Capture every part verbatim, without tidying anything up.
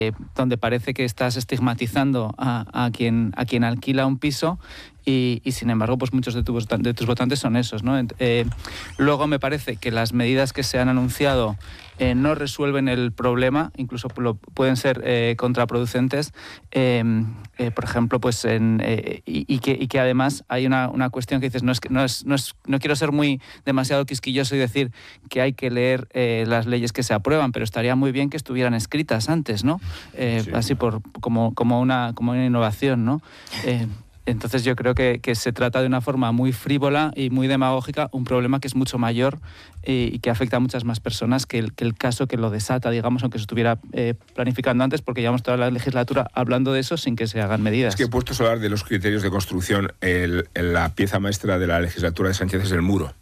eh, donde parece que estás estigmatizando a, a, quien, a quien alquila un piso y, y sin embargo pues muchos de, tu, de tus votantes son esos, ¿no? Eh, luego me parece que las medidas que se han anunciado eh, no resuelven el problema, incluso lo, pueden ser eh, contraproducentes, eh, eh, por ejemplo, pues en, eh, y, y, que, y que además hay una, una cuestión que dices, no, es, no, es, no, es, no quiero ser muy demasiado quisquilloso y decir que hay que leer eh, las leyes que se aprueban, pero estaría muy bien que estuvieran escritas antes, ¿no? Eh, sí. Así por, como, como, una, como una innovación, ¿no? Eh, Entonces yo creo que, que se trata de una forma muy frívola y muy demagógica, un problema que es mucho mayor y, y que afecta a muchas más personas que el, que el caso que lo desata, digamos, aunque se estuviera eh, planificando antes, porque llevamos toda la legislatura hablando de eso sin que se hagan medidas. Es que he puesto a hablar de los criterios de construcción, el, el, la pieza maestra de la legislatura de Sánchez es el muro.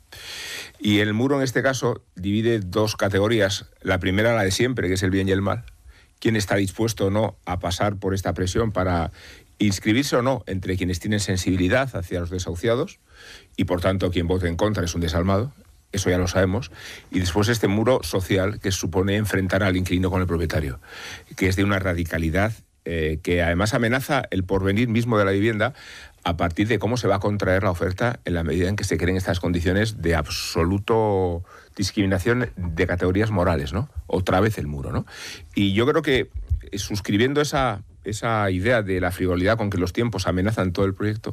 Y el muro en este caso divide dos categorías. La primera, la de siempre, que es el bien y el mal. ¿Quién está dispuesto o no a pasar por esta presión para inscribirse o no entre quienes tienen sensibilidad hacia los desahuciados y, por tanto, quien vote en contra es un desalmado? Eso ya lo sabemos. Y después este muro social que supone enfrentar al inquilino con el propietario, que es de una radicalidad eh, que además amenaza el porvenir mismo de la vivienda a partir de cómo se va a contraer la oferta en la medida en que se creen estas condiciones de absoluto discriminación de categorías morales, ¿no? Otra vez el muro, ¿no? Y yo creo que suscribiendo esa, esa idea de la frivolidad con que los tiempos amenazan todo el proyecto,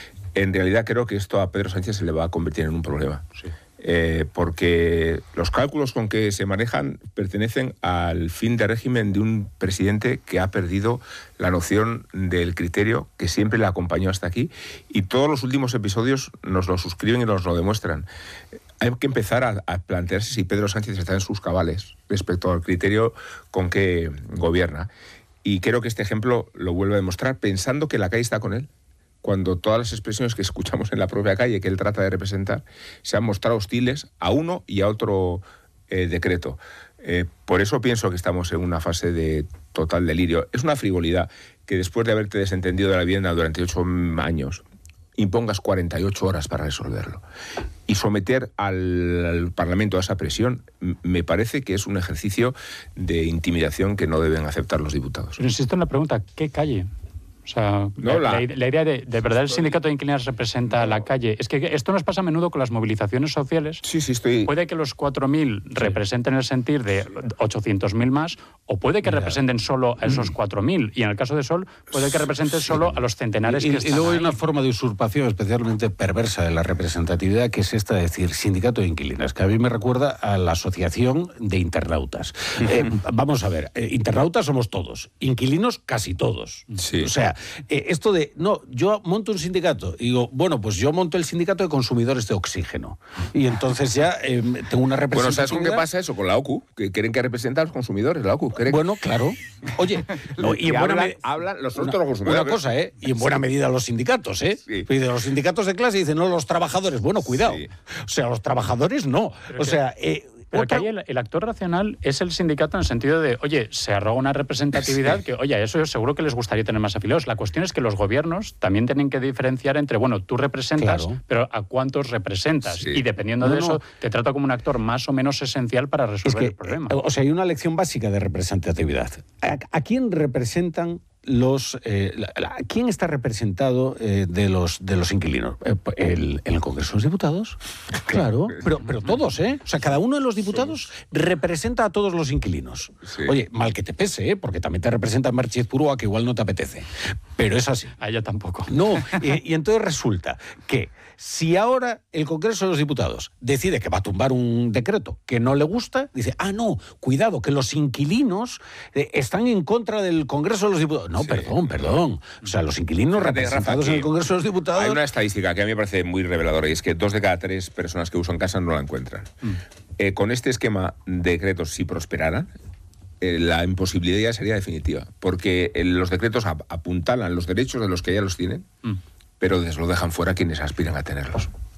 en realidad creo que esto a Pedro Sánchez se le va a convertir en un problema. Sí. Eh, porque los cálculos con que se manejan pertenecen al fin de régimen de un presidente que ha perdido la noción del criterio que siempre le acompañó hasta aquí, y todos los últimos episodios nos lo suscriben y nos lo demuestran. Hay que empezar a, a plantearse si Pedro Sánchez está en sus cabales respecto al criterio con que gobierna. Y creo que este ejemplo lo vuelve a demostrar, pensando que la calle está con él, cuando todas las expresiones que escuchamos en la propia calle que él trata de representar se han mostrado hostiles a uno y a otro eh, decreto. Eh, por eso pienso que estamos en una fase de total delirio. Es una frivolidad que después de haberte desentendido de la vivienda durante ocho años impongas cuarenta y ocho horas para resolverlo. Y someter al, al Parlamento a esa presión me parece que es un ejercicio de intimidación que no deben aceptar los diputados. Pero insisto en la pregunta, ¿qué calle? O sea, no, la, la, la idea de, de verdad el sindicato de inquilinos representa no. la calle. Es que esto nos pasa a menudo con las movilizaciones sociales. Sí, sí, estoy... Puede que los cuatro mil sí. representen el sentir de ochocientos mil más, o puede que Mira. representen solo a esos cuatro mil. Y en el caso de Sol, puede que representen sí. solo a los centenares y, que y, están Y luego ahí. hay una forma de usurpación especialmente perversa de la representatividad, que es esta de decir sindicato de inquilinas, que a mí me recuerda a la asociación de internautas. eh, vamos a ver, eh, internautas somos todos, inquilinos casi todos. Sí. O sea, eh, esto de, no, yo monto un sindicato, y digo, bueno, pues yo monto el sindicato de consumidores de oxígeno. Y entonces ya eh, tengo una representatividad... Bueno, ¿sabes con qué pasa eso? Con la O C U, que quieren que represente a los consumidores, la O C U. ¿Quieren? Bueno, claro. Oye, no, y en buena hablan, me... hablan los otros una, los consumidores. Una cosa, ¿eh? Y en buena medida los sindicatos, ¿eh? Sí. Y de los sindicatos de clase dicen, no, los trabajadores. Bueno, cuidado. Sí. O sea, los trabajadores no. Pero o sea... Eh, Pero que ahí el, el actor racional es el sindicato en el sentido de, oye, se arroga una representatividad sí. que, oye, eso seguro que les gustaría tener más afiliados. La cuestión es que los gobiernos también tienen que diferenciar entre, bueno, tú representas, claro. pero ¿a cuántos representas? Sí. Y dependiendo no, de eso, no. te trata como un actor más o menos esencial para resolver es que, el problema. O sea, hay una lección básica de representatividad. ¿A, a quién representan los eh, la, la, quién está representado eh, de los de los inquilinos? Eh, el, en el Congreso de los Diputados, claro, pero pero todos, ¿eh? O sea, cada uno de los diputados representa a todos los inquilinos. Sí. Oye, mal que te pese, ¿eh? Porque también te representa Merche Purúa, que igual no te apetece, pero es así. A ella tampoco. No, y, y entonces resulta que si ahora el Congreso de los Diputados decide que va a tumbar un decreto que no le gusta, dice, ah, no, cuidado, que los inquilinos eh, están en contra del Congreso de los Diputados. No, sí. perdón, perdón. O sea, los inquilinos Fíjate, representados Rafa, en el Congreso de los Diputados... Hay una estadística que a mí me parece muy reveladora, y es que dos de cada tres personas que usan casa no la encuentran. Mm. Eh, con este esquema de decretos, si prosperaran, eh, la imposibilidad ya sería definitiva, porque eh, los decretos ap apuntalan los derechos de los que ya los tienen, mm. pero les lo dejan fuera quienes aspiran a tenerlos.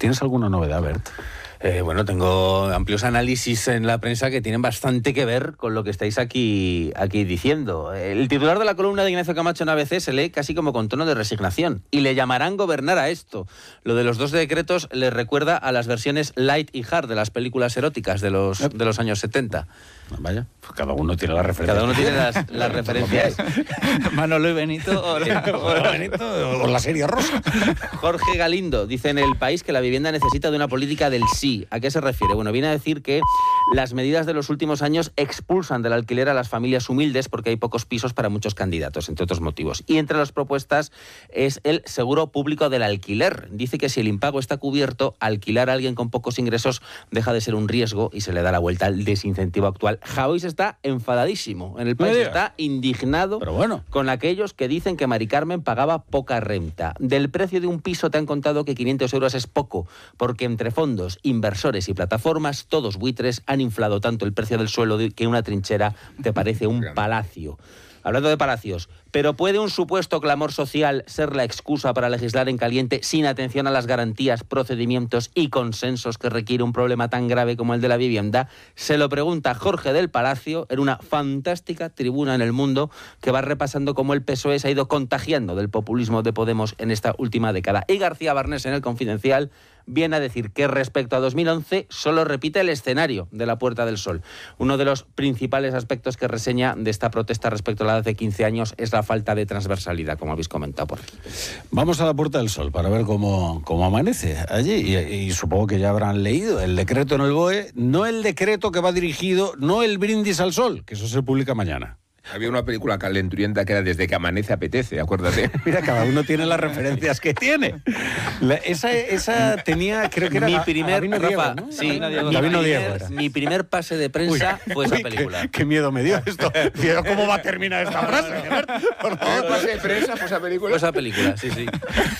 ¿Tienes alguna novedad, Bert? Eh, bueno, tengo amplios análisis en la prensa que tienen bastante que ver con lo que estáis aquí, aquí diciendo. El titular de la columna de Ignacio Camacho en A B C se lee casi como con tono de resignación. Y le llamarán gobernar a esto. Lo de los dos decretos le recuerda a las versiones light y hard de las películas eróticas de los, de los años setenta. Vaya, pues cada uno tiene la referencia. Cada uno tiene las, las referencias. Manolo y Benito o la, o, Benito, o la serie rosa. Jorge Galindo dice en El País que la vivienda necesita de una política del sí. ¿A qué se refiere? Bueno, viene a decir que las medidas de los últimos años expulsan del alquiler a las familias humildes porque hay pocos pisos para muchos candidatos, entre otros motivos. Y entre las propuestas es el seguro público del alquiler. Dice que si el impago está cubierto, alquilar a alguien con pocos ingresos deja de ser un riesgo y se le da la vuelta al desincentivo actual. Javois está enfadadísimo. En El País está indignado Pero bueno. con aquellos que dicen que Mari Carmen pagaba poca renta. Del precio de un piso te han contado que quinientos euros es poco, porque entre fondos, inversores y plataformas, todos buitres, han inflado tanto el precio del suelo que una trinchera te parece un palacio. Hablando de palacios, ¿pero puede un supuesto clamor social ser la excusa para legislar en caliente sin atención a las garantías, procedimientos y consensos que requiere un problema tan grave como el de la vivienda? Se lo pregunta Jorge del Palacio en una fantástica tribuna en El Mundo que va repasando cómo el P S O E se ha ido contagiando del populismo de Podemos en esta última década. Y García Barnés en El Confidencial viene a decir que respecto a dos mil once solo repite el escenario de la Puerta del Sol. Uno de los principales aspectos que reseña de esta protesta respecto a la de hace quince años es la falta de transversalidad, como habéis comentado por aquí. Vamos a la Puerta del Sol para ver cómo, cómo amanece allí y, y supongo que ya habrán leído el decreto en el B O E, no el decreto que va dirigido, no el brindis al sol, que eso se publica mañana. Había una película calenturienta que era Desde que amanece apetece, acuérdate. Mira, cada uno tiene las referencias que tiene. La, esa, esa tenía, creo que era mi a, primer, a Gabino Rafa, Diego, ¿no? sí, Gabino mi, Diego primer, era. mi primer pase de prensa Uy, fue esa uy, película. Qué, qué miedo me dio esto. Miedo, ¿cómo va a terminar esta frase? Por favor. ¿Pase de prensa fue esa película? Fue esa película, sí, sí.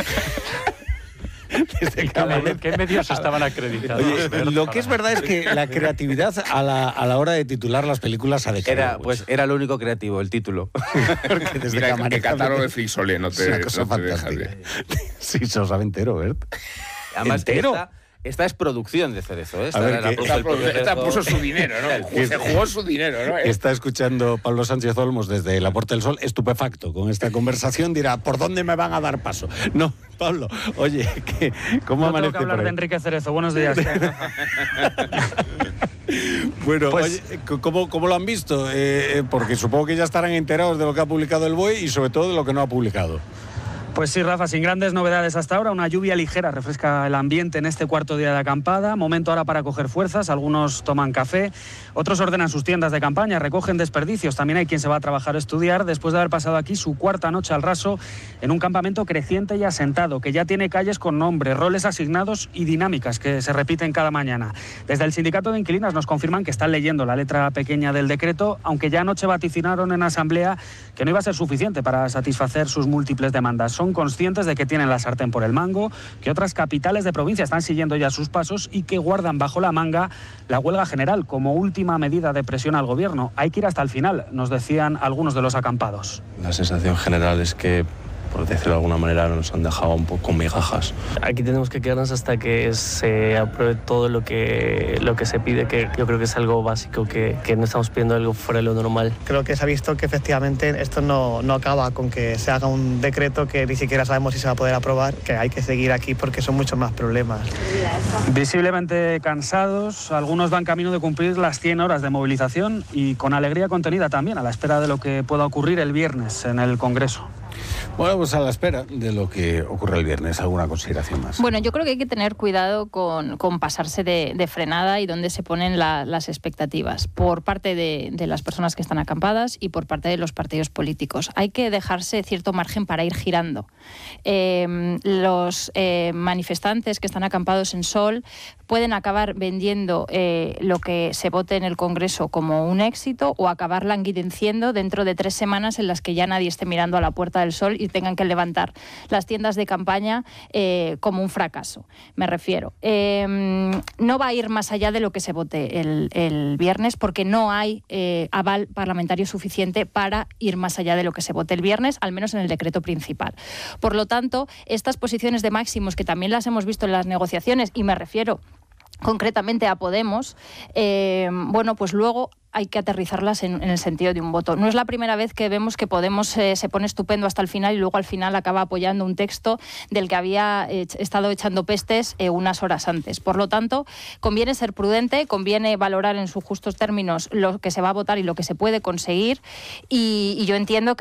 Desde que ¿Qué, amanece. ¿Qué medios estaban acreditados? Oye, lo que es verdad es que la creatividad a la, a la hora de titular las películas ha decaído. Era, pues, era lo único creativo, el título. Porque desde Mira, que que amanece catálogo de Frisolé, no es te, una cosa no te dejas fantástica. de... Sí, se lo sabe entero, Bert. Además, ¿Entero? esta, esta es producción de Cerezo. ¿eh? Esta, A ver, era la que- propuesta del propio Esta Cerezo. puso su dinero, ¿no? Se jugó su dinero, ¿no? Está escuchando Pablo Sánchez Olmos desde la Puerta del Sol, estupefacto con esta conversación, dirá, ¿por dónde me van a dar paso? No, Pablo, oye, ¿qué, ¿cómo No amanece tengo que hablar por de ahí? Enrique Cerezo. Buenos días. Bueno, Pues- oye, ¿cómo, ¿cómo lo han visto? Eh, eh, porque supongo que ya estarán enterados de lo que ha publicado el B O E y sobre todo de lo que no ha publicado. Pues sí, Rafa, sin grandes novedades hasta ahora. Una lluvia ligera refresca el ambiente en este cuarto día de acampada. Momento ahora para coger fuerzas. Algunos toman café, otros ordenan sus tiendas de campaña, recogen desperdicios. También hay quien se va a trabajar a estudiar después de haber pasado aquí su cuarta noche al raso en un campamento creciente y asentado, que ya tiene calles con nombre, roles asignados y dinámicas que se repiten cada mañana. Desde el sindicato de inquilinas nos confirman que están leyendo la letra pequeña del decreto, aunque ya anoche vaticinaron en asamblea que no iba a ser suficiente para satisfacer sus múltiples demandas. Son conscientes de que tienen la sartén por el mango, que otras capitales de provincia están siguiendo ya sus pasos y que guardan bajo la manga la huelga general como última medida de presión al gobierno. Hay que ir hasta el final, nos decían algunos de los acampados. La sensación general es que, por decirlo de alguna manera, nos han dejado un poco con migajas. Aquí tenemos que quedarnos hasta que se apruebe todo lo que, lo que se pide, que yo creo que es algo básico, que, que no estamos pidiendo algo fuera de lo normal. Creo que se ha visto que efectivamente esto no, no acaba con que se haga un decreto que ni siquiera sabemos si se va a poder aprobar, que hay que seguir aquí porque son muchos más problemas. Visiblemente cansados, algunos van camino de cumplir las cien horas de movilización y con alegría contenida también, a la espera de lo que pueda ocurrir el viernes en el Congreso. Bueno, pues a la espera de lo que ocurre el viernes, ¿alguna consideración más? Bueno, yo creo que hay que tener cuidado con, con pasarse de, de frenada y dónde se ponen la, las expectativas por parte de, de las personas que están acampadas y por parte de los partidos políticos. Hay que dejarse cierto margen para ir girando. Eh, los eh, manifestantes que están acampados en Sol pueden acabar vendiendo eh, lo que se vote en el Congreso como un éxito o acabar languideciendo dentro de tres semanas en las que ya nadie esté mirando a la Puerta del Sol y tengan que levantar las tiendas de campaña eh, como un fracaso, me refiero. Eh, no va a ir más allá de lo que se vote el, el viernes, porque no hay eh, aval parlamentario suficiente para ir más allá de lo que se vote el viernes, al menos en el decreto principal. Por lo tanto, estas posiciones de máximos, que también las hemos visto en las negociaciones, y me refiero concretamente a Podemos, eh, bueno, pues luego hay que aterrizarlas en, en el sentido de un voto. No es la primera vez que vemos que Podemos eh, se pone estupendo hasta el final y luego al final acaba apoyando un texto del que había eh, estado echando pestes eh, unas horas antes. Por lo tanto, conviene ser prudente, conviene valorar en sus justos términos lo que se va a votar y lo que se puede conseguir, y, y yo entiendo que